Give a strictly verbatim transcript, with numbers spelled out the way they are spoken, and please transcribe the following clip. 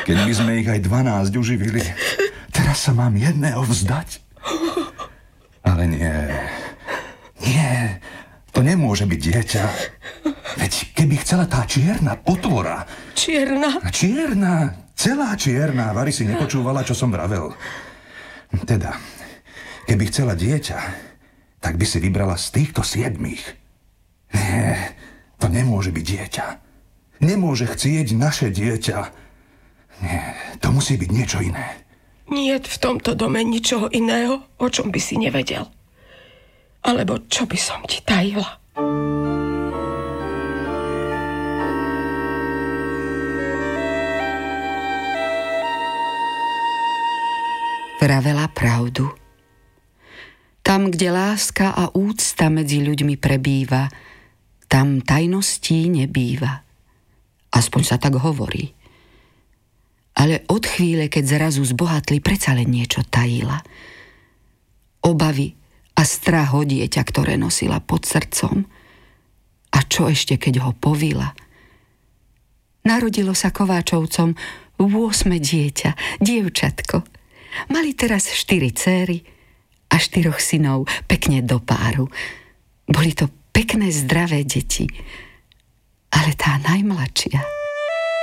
Keď by sme ich aj dvanásť uživili, teraz sa mám jedného vzdať. Ale nie, nie, to nemôže byť dieťa. Veď keby chcela tá čierna potvora... Čierna? Čierna, celá čierna. Vary si nepočúvala, čo som vravel. Teda, keby chcela dieťa, tak by si vybrala z týchto siedmých. Nie, to nemôže byť dieťa. Nemôže chcieť naše dieťa. Nie, to musí byť niečo iné. Nie v tomto dome ničoho iného, o čom by si nevedel. Alebo čo by som ti tajila. Vravela pravdu. Tam, kde láska a úcta medzi ľuďmi prebýva, tam tajností nebýva. Aspoň sa tak hovorí. Ale od chvíle, keď zrazu zbohatli, predsa len niečo tajila. Obavy a strach o dieťa, ktoré nosila pod srdcom. A čo ešte, keď ho povila? Narodilo sa Kováčovcom ôsme dieťa, dievčatko. Mali teraz štyri céry a štyroch synov, pekne do páru. Boli to pekné, zdravé deti. Ale tá najmladšia...